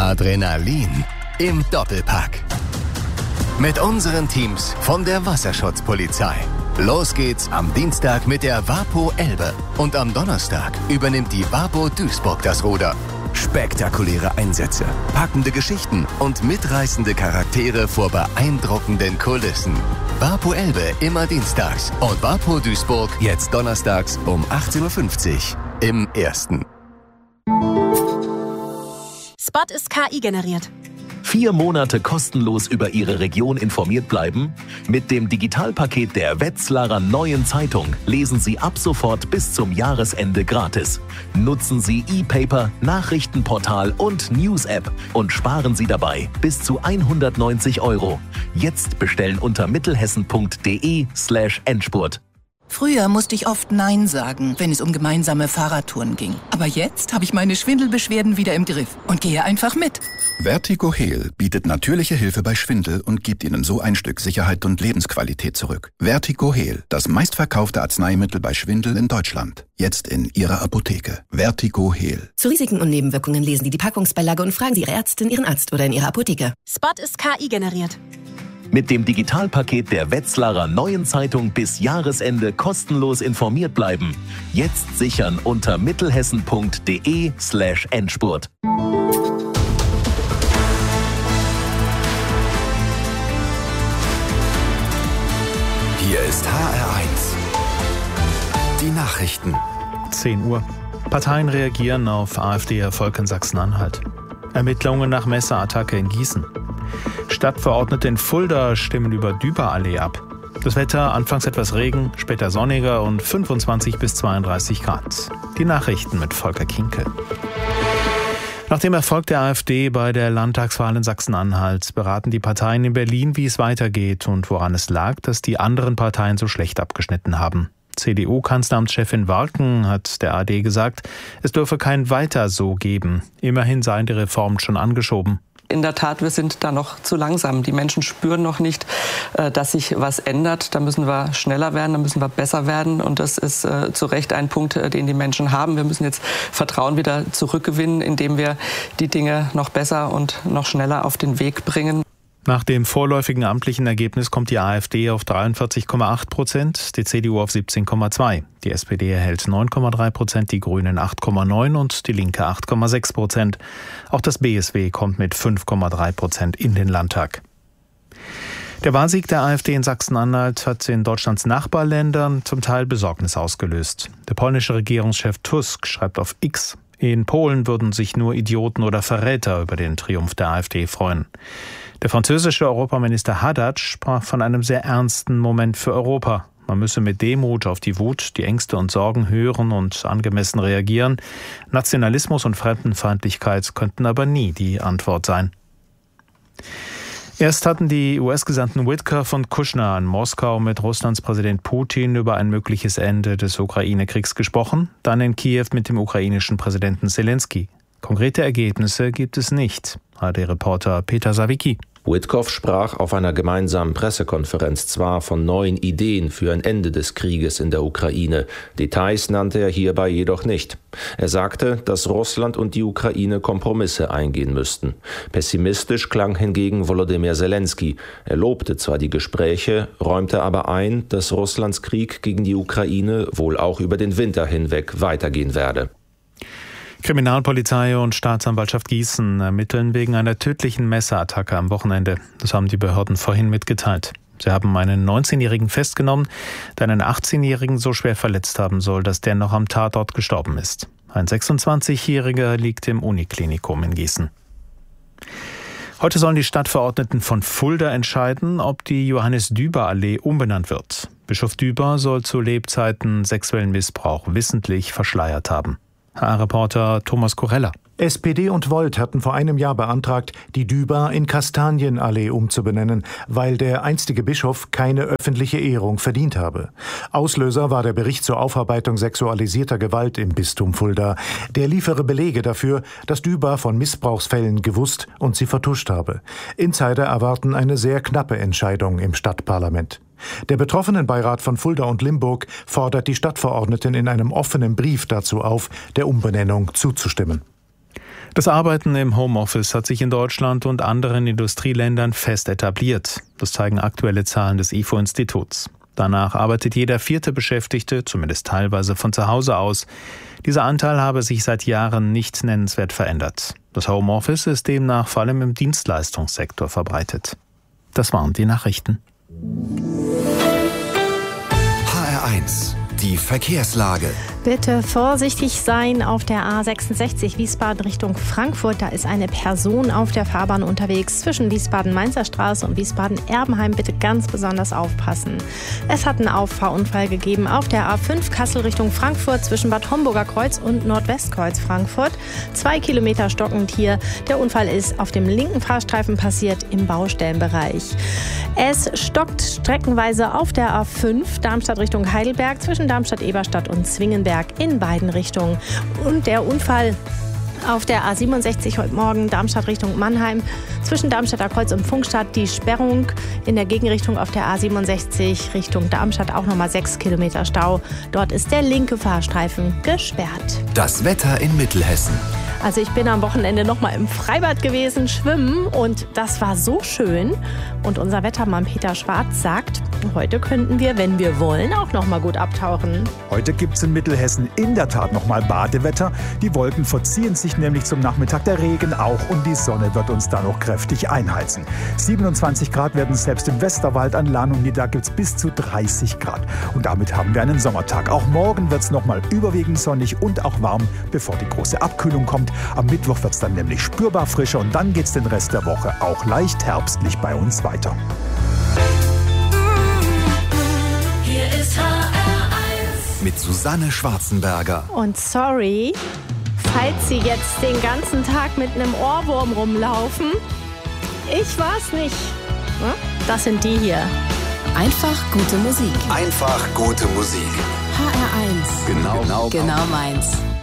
Adrenalin im Doppelpack. Mit unseren Teams von der Wasserschutzpolizei. Los geht's am Dienstag mit der Vapo Elbe und am Donnerstag übernimmt die Vapo Duisburg das Ruder. Spektakuläre Einsätze, packende Geschichten und mitreißende Charaktere vor beeindruckenden Kulissen. Vapo Elbe immer dienstags und Vapo Duisburg jetzt donnerstags um 18.50 Uhr im Ersten. Spot ist KI generiert. 4 Monate kostenlos über Ihre Region informiert bleiben? Mit dem Digitalpaket der Wetzlarer Neuen Zeitung lesen Sie ab sofort bis zum Jahresende gratis. Nutzen Sie E-Paper, Nachrichtenportal und News-App und sparen Sie dabei bis zu 190 €. Jetzt bestellen unter mittelhessen.de/Endspurt. Früher musste ich oft Nein sagen, wenn es um gemeinsame Fahrradtouren ging. Aber jetzt habe ich meine Schwindelbeschwerden wieder im Griff und gehe einfach mit. Vertigo Heal bietet natürliche Hilfe bei Schwindel und gibt Ihnen so ein Stück Sicherheit und Lebensqualität zurück. Vertigo Heal, das meistverkaufte Arzneimittel bei Schwindel in Deutschland. Jetzt in Ihrer Apotheke. Vertigo Heal. Zu Risiken und Nebenwirkungen lesen Sie die Packungsbeilage und fragen Sie Ihre Ärztin, Ihren Arzt oder in Ihrer Apotheke. Spot ist KI generiert. Mit dem Digitalpaket der Wetzlarer Neuen Zeitung bis Jahresende kostenlos informiert bleiben. Jetzt sichern unter mittelhessen.de/Endspurt. Hier ist HR1. Die Nachrichten. 10 Uhr. Parteien reagieren auf AfD-Erfolg in Sachsen-Anhalt. Ermittlungen nach Messerattacke in Gießen. Stadtverordnete in Fulda stimmen über Düberallee ab. Das Wetter, anfangs etwas Regen, später sonniger und 25 bis 32 Grad. Die Nachrichten mit Volker Kienke. Nach dem Erfolg der AfD bei der Landtagswahl in Sachsen-Anhalt beraten die Parteien in Berlin, wie es weitergeht und woran es lag, dass die anderen Parteien so schlecht abgeschnitten haben. CDU-Kanzleramtschefin Warken hat der ARD gesagt, es dürfe kein Weiter so geben. Immerhin seien die Reformen schon angeschoben. In der Tat, wir sind da noch zu langsam. Die Menschen spüren noch nicht, dass sich was ändert. Da müssen wir schneller werden, da müssen wir besser werden. Und das ist zu Recht ein Punkt, den die Menschen haben. Wir müssen jetzt Vertrauen wieder zurückgewinnen, indem wir die Dinge noch besser und noch schneller auf den Weg bringen. Nach dem vorläufigen amtlichen Ergebnis kommt die AfD auf 43,8%, die CDU auf 17,2%. Die SPD erhält 9,3%, die Grünen 8,9% und die Linke 8,6%. Auch das BSW kommt mit 5,3% in den Landtag. Der Wahlsieg der AfD in Sachsen-Anhalt hat in Deutschlands Nachbarländern zum Teil Besorgnis ausgelöst. Der polnische Regierungschef Tusk schreibt auf X: In Polen würden sich nur Idioten oder Verräter über den Triumph der AfD freuen. Der französische Europaminister Haddad sprach von einem sehr ernsten Moment für Europa. Man müsse mit Demut auf die Wut, die Ängste und Sorgen hören und angemessen reagieren. Nationalismus und Fremdenfeindlichkeit könnten aber nie die Antwort sein. Erst hatten die US-Gesandten Witkoff und Kushner in Moskau mit Russlands Präsident Putin über ein mögliches Ende des Ukraine-Kriegs gesprochen, dann in Kiew mit dem ukrainischen Präsidenten Zelensky. Konkrete Ergebnisse gibt es nicht. ARD-Reporter Peter Sawicki. Witkoff sprach auf einer gemeinsamen Pressekonferenz zwar von neuen Ideen für ein Ende des Krieges in der Ukraine. Details nannte er hierbei jedoch nicht. Er sagte, dass Russland und die Ukraine Kompromisse eingehen müssten. Pessimistisch klang hingegen Volodymyr Zelensky. Er lobte zwar die Gespräche, räumte aber ein, dass Russlands Krieg gegen die Ukraine wohl auch über den Winter hinweg weitergehen werde. Kriminalpolizei und Staatsanwaltschaft Gießen ermitteln wegen einer tödlichen Messerattacke am Wochenende. Das haben die Behörden vorhin mitgeteilt. Sie haben einen 19-Jährigen festgenommen, der einen 18-Jährigen so schwer verletzt haben soll, dass der noch am Tatort gestorben ist. Ein 26-Jähriger liegt im Uniklinikum in Gießen. Heute sollen die Stadtverordneten von Fulda entscheiden, ob die Johannes-Düber-Allee umbenannt wird. Bischof Düber soll zu Lebzeiten sexuellen Missbrauch wissentlich verschleiert haben. HR-Reporter Thomas Korella. SPD und Volt hatten vor einem Jahr beantragt, die Düber in Kastanienallee umzubenennen, weil der einstige Bischof keine öffentliche Ehrung verdient habe. Auslöser war der Bericht zur Aufarbeitung sexualisierter Gewalt im Bistum Fulda. Der liefere Belege dafür, dass Düber von Missbrauchsfällen gewusst und sie vertuscht habe. Insider erwarten eine sehr knappe Entscheidung im Stadtparlament. Der Betroffenenbeirat von Fulda und Limburg fordert die Stadtverordneten in einem offenen Brief dazu auf, der Umbenennung zuzustimmen. Das Arbeiten im Homeoffice hat sich in Deutschland und anderen Industrieländern fest etabliert. Das zeigen aktuelle Zahlen des IFO-Instituts. Danach arbeitet jeder 4. Beschäftigte, zumindest teilweise, von zu Hause aus. Dieser Anteil habe sich seit Jahren nicht nennenswert verändert. Das Homeoffice ist demnach vor allem im Dienstleistungssektor verbreitet. Das waren die Nachrichten. HR1, die Verkehrslage. Bitte vorsichtig sein auf der A66 Wiesbaden Richtung Frankfurt. Da ist eine Person auf der Fahrbahn unterwegs zwischen Wiesbaden-Mainzer Straße und Wiesbaden-Erbenheim. Bitte ganz besonders aufpassen. Es hat einen Auffahrunfall gegeben auf der A5 Kassel Richtung Frankfurt zwischen Bad Homburger Kreuz und Nordwestkreuz Frankfurt. 2 Kilometer stockend hier. Der Unfall ist auf dem linken Fahrstreifen passiert im Baustellenbereich. Es stockt streckenweise auf der A5 Darmstadt Richtung Heidelberg zwischen Darmstadt-Eberstadt und Zwingenberg in beiden Richtungen. Und der Unfall auf der A67 heute Morgen Darmstadt Richtung Mannheim zwischen Darmstadter Kreuz und Pfungstadt. Die Sperrung in der Gegenrichtung auf der A67 Richtung Darmstadt auch nochmal 6 Kilometer Stau. Dort ist der linke Fahrstreifen gesperrt. Das Wetter in Mittelhessen. Also ich bin am Wochenende nochmal im Freibad gewesen, schwimmen, und das war so schön. Und unser Wettermann Peter Schwarz sagt, heute könnten wir, wenn wir wollen, auch nochmal gut abtauchen. Heute gibt es in Mittelhessen in der Tat nochmal Badewetter. Die Wolken verziehen sich nämlich zum Nachmittag, der Regen auch, und die Sonne wird uns da noch kräftig einheizen. 27 Grad werden es selbst im Westerwald, an Lahn und Nidda gibt es bis zu 30 Grad. Und damit haben wir einen Sommertag. Auch morgen wird es nochmal überwiegend sonnig und auch warm, bevor die große Abkühlung kommt. Am Mittwoch wird es dann nämlich spürbar frischer und dann geht es den Rest der Woche auch leicht herbstlich bei uns weiter. Hier ist HR1 mit Susanne Schwarzenberger. Und sorry, falls Sie jetzt den ganzen Tag mit einem Ohrwurm rumlaufen. Ich war's nicht. Das sind die hier. Einfach gute Musik. Einfach gute Musik. HR1. Genau meins.